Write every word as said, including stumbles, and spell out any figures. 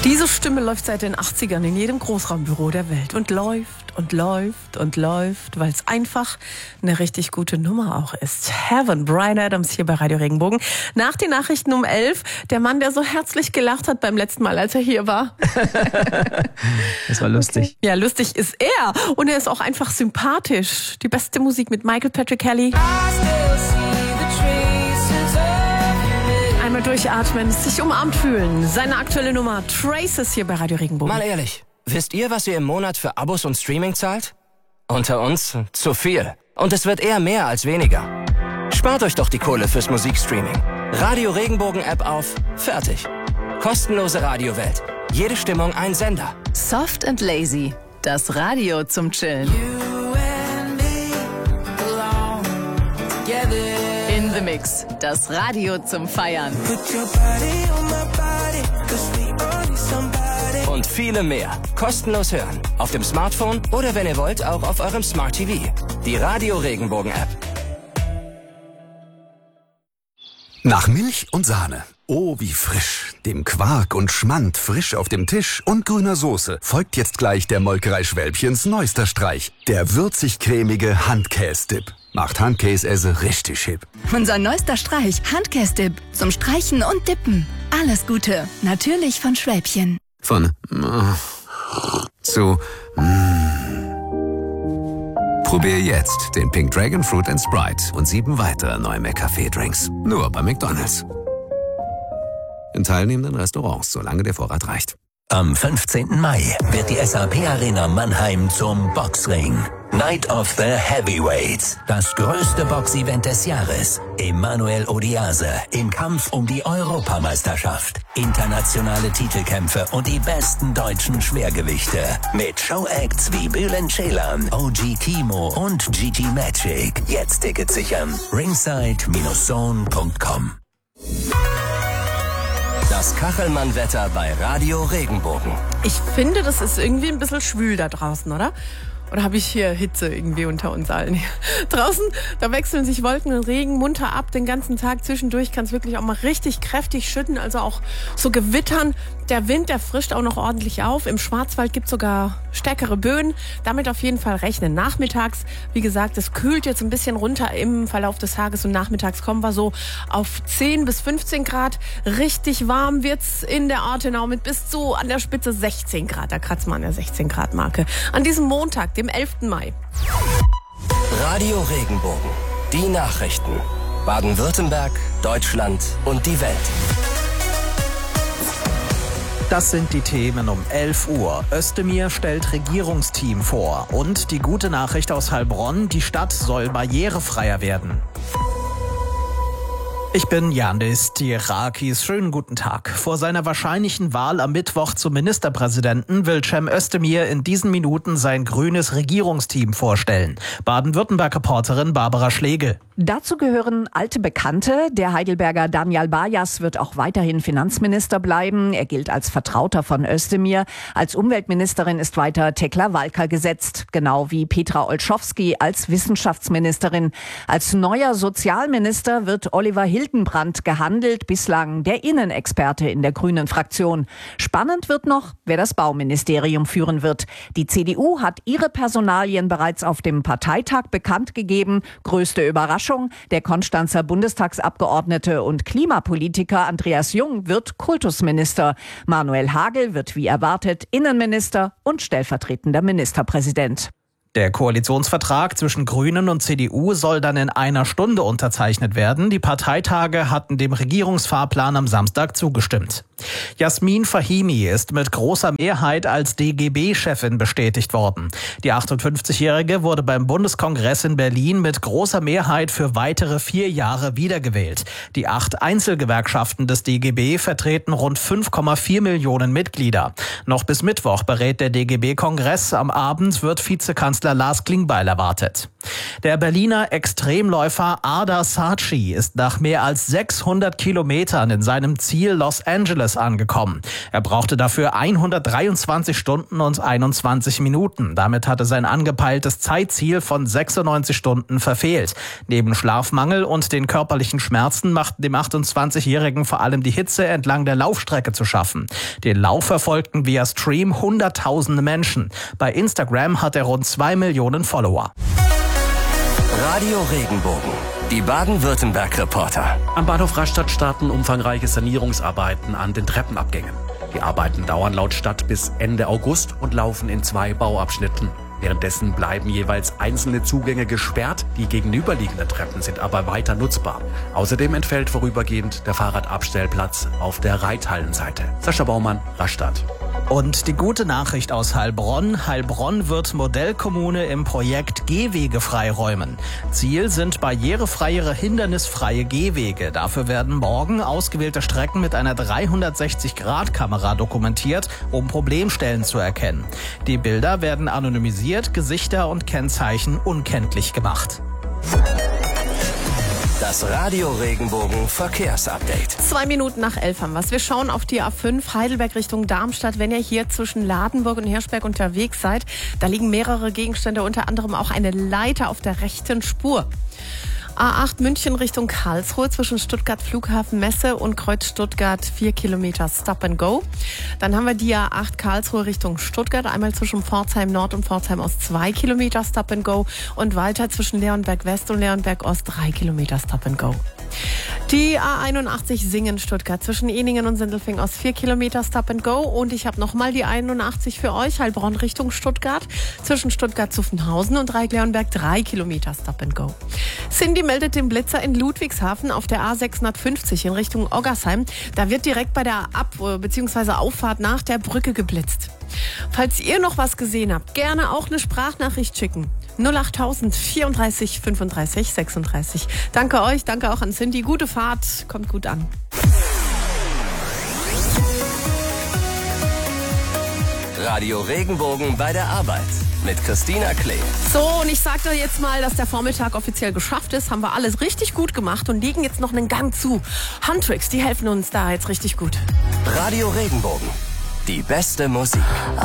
Diese Stimme läuft seit den achtzigern in jedem Großraumbüro der Welt und läuft und läuft und läuft, weil es einfach eine richtig gute Nummer auch ist. Heaven, Bryan Adams hier bei Radio Regenbogen. Nach den Nachrichten um elf, der Mann, der so herzlich gelacht hat beim letzten Mal, als er hier war. Das war lustig. Okay. Ja, lustig ist er. Und er ist auch einfach sympathisch. Die beste Musik mit Michael Patrick Kelly. Einmal durchatmen, sich umarmt fühlen. Seine aktuelle Nummer Traces hier bei Radio Regenbogen. Mal ehrlich, wisst ihr, was ihr im Monat für Abos und Streaming zahlt? Unter uns zu viel. Und es wird eher mehr als weniger. Spart euch doch die Kohle fürs Musikstreaming. Radio Regenbogen App auf, fertig. Kostenlose Radiowelt. Jede Stimmung ein Sender. Soft and Lazy, das Radio zum Chillen. In the Mix, das Radio zum Feiern. Und viele mehr. Kostenlos hören. Auf dem Smartphone oder wenn ihr wollt, auch auf eurem Smart T V. Die Radio Regenbogen App. Nach Milch und Sahne. Oh, wie frisch. Dem Quark und Schmand frisch auf dem Tisch und grüner Soße folgt jetzt gleich der Molkerei Schwälbchens neuester Streich. Der würzig-cremige Handkäse-Dip. Macht Handkäse richtig hip. Unser neuester Streich, Handkäse-Dip. Zum Streichen und Dippen. Alles Gute. Natürlich von Schwälbchen. Von äh, zu mm. Probier jetzt den Pink Dragon Fruit and Sprite und sieben weitere neue McCafé-Drinks. Nur bei McDonald's. In teilnehmenden Restaurants, solange der Vorrat reicht. Am fünfzehnten Mai wird die S A P Arena Mannheim zum Boxring. Night of the Heavyweights. Das größte Boxevent des Jahres. Emanuel Odiase im Kampf um die Europameisterschaft. Internationale Titelkämpfe und die besten deutschen Schwergewichte. Mit Showacts wie Bülent Ceylan, O G Kimo und G G Magic. Jetzt Tickets sichern. ringside Bindestrich zone Punkt com. Das Kachelmann-Wetter bei Radio Regenbogen. Ich finde, das ist irgendwie ein bisschen schwül da draußen, oder? Oder habe ich hier Hitze irgendwie unter uns allen? Draußen, da wechseln sich Wolken und Regen munter ab den ganzen Tag. Zwischendurch kann es wirklich auch mal richtig kräftig schütten, also auch so gewittern. Der Wind, der frischt auch noch ordentlich auf. Im Schwarzwald gibt es sogar stärkere Böen. Damit auf jeden Fall rechnen. Nachmittags, wie gesagt, es kühlt jetzt ein bisschen runter im Verlauf des Tages und nachmittags kommen wir so auf zehn bis fünfzehn Grad. Richtig warm wird's in der Ortenau mit bis zu an der Spitze sechzehn Grad. Da kratzt man an der sechzehn Grad Marke. An diesem Montag, dem elften Mai. Radio Regenbogen. Die Nachrichten. Baden-Württemberg, Deutschland und die Welt. Das sind die Themen um elf Uhr. Özdemir stellt Regierungsteam vor. Und die gute Nachricht aus Heilbronn, die Stadt soll barrierefreier werden. Ich bin Yandis Tirakis. Schönen guten Tag. Vor seiner wahrscheinlichen Wahl am Mittwoch zum Ministerpräsidenten will Cem Özdemir in diesen Minuten sein grünes Regierungsteam vorstellen. Baden-Württemberg-Reporterin Barbara Schlegel. Dazu gehören alte Bekannte. Der Heidelberger Daniel Bajas wird auch weiterhin Finanzminister bleiben. Er gilt als Vertrauter von Özdemir. Als Umweltministerin ist weiter Tekla Walker gesetzt, genau wie Petra Olschowski als Wissenschaftsministerin. Als neuer Sozialminister wird Oliver Hildenbrand gehandelt, bislang der Innenexperte in der grünen Fraktion. Spannend wird noch, wer das Bauministerium führen wird. Die C D U hat ihre Personalien bereits auf dem Parteitag bekannt gegeben. Größte Überraschung, der Konstanzer Bundestagsabgeordnete und Klimapolitiker Andreas Jung wird Kultusminister. Manuel Hagel wird wie erwartet Innenminister und stellvertretender Ministerpräsident. Der Koalitionsvertrag zwischen Grünen und C D U soll dann in einer Stunde unterzeichnet werden. Die Parteitage hatten dem Regierungsfahrplan am Samstag zugestimmt. Jasmin Fahimi ist mit großer Mehrheit als D G B-Chefin bestätigt worden. Die achtundfünfzigjährige wurde beim Bundeskongress in Berlin mit großer Mehrheit für weitere vier Jahre wiedergewählt. Die acht Einzelgewerkschaften des D G B vertreten rund fünf Komma vier Millionen Mitglieder. Noch bis Mittwoch berät der D G B-Kongress. Am Abend wird Vizekanzler Bundeskanzler Lars Klingbeil erwartet. Der Berliner Extremläufer Ardar Saatchi ist nach mehr als sechshundert Kilometern in seinem Ziel Los Angeles angekommen. Er brauchte dafür hundertdreiundzwanzig Stunden und einundzwanzig Minuten. Damit hatte sein angepeiltes Zeitziel von sechsundneunzig Stunden verfehlt. Neben Schlafmangel und den körperlichen Schmerzen machten dem achtundzwanzigjährigen vor allem die Hitze entlang der Laufstrecke zu schaffen. Den Lauf verfolgten via Stream hunderttausende Menschen. Bei Instagram hat er rund zwei Millionen Follower. Radio Regenbogen, die Baden-Württemberg-Reporter. Am Bahnhof Rastatt starten umfangreiche Sanierungsarbeiten an den Treppenabgängen. Die Arbeiten dauern laut Stadt bis Ende August und laufen in zwei Bauabschnitten. Währenddessen bleiben jeweils einzelne Zugänge gesperrt, die gegenüberliegenden Treppen sind aber weiter nutzbar. Außerdem entfällt vorübergehend der Fahrradabstellplatz auf der Reithallenseite. Sascha Baumann, Rastatt. Und die gute Nachricht aus Heilbronn. Heilbronn wird Modellkommune im Projekt Gehwege freiräumen. Ziel sind barrierefreiere, hindernisfreie Gehwege. Dafür werden morgen ausgewählte Strecken mit einer dreihundertsechzig Grad Kamera dokumentiert, um Problemstellen zu erkennen. Die Bilder werden anonymisiert, Gesichter und Kennzeichen unkenntlich gemacht. Das Radio Regenbogen Verkehrsupdate. Zwei Minuten nach elf haben wir's. Wir schauen auf die A fünf Heidelberg Richtung Darmstadt. Wenn ihr hier zwischen Ladenburg und Hirschberg unterwegs seid, da liegen mehrere Gegenstände, unter anderem auch eine Leiter auf der rechten Spur. A acht München Richtung Karlsruhe zwischen Stuttgart Flughafen Messe und Kreuz Stuttgart vier Kilometer Stop and Go. Dann haben wir die A acht Karlsruhe Richtung Stuttgart, einmal zwischen Pforzheim Nord und Pforzheim Ost zwei Kilometer Stop and Go und weiter zwischen Leonberg West und Leonberg Ost drei Kilometer Stop and Go. Die A einundachtzig Singen Stuttgart zwischen Ehningen und Sindelfingen Ost vier Kilometer Stop and Go. Und ich habe nochmal die einundachtzig für euch, Heilbronn Richtung Stuttgart, zwischen Stuttgart-Zuffenhausen und Dreieck-Leonberg drei Kilometer Stop and Go. Cindy meldet den Blitzer in Ludwigshafen auf der A sechshundertfünfzig in Richtung Oggersheim. Da wird direkt bei der Ab- bzw. Auffahrt nach der Brücke geblitzt. Falls ihr noch was gesehen habt, gerne auch eine Sprachnachricht schicken. null acht tausend vierunddreißig fünfunddreißig sechsunddreißig. Danke euch, danke auch an Cindy. Gute Fahrt, kommt gut an. Radio Regenbogen bei der Arbeit mit Christina Klee. So, und ich sage dir jetzt mal, dass der Vormittag offiziell geschafft ist. Haben wir alles richtig gut gemacht und legen jetzt noch einen Gang zu. Handtricks, die helfen uns da jetzt richtig gut. Radio Regenbogen, die beste Musik.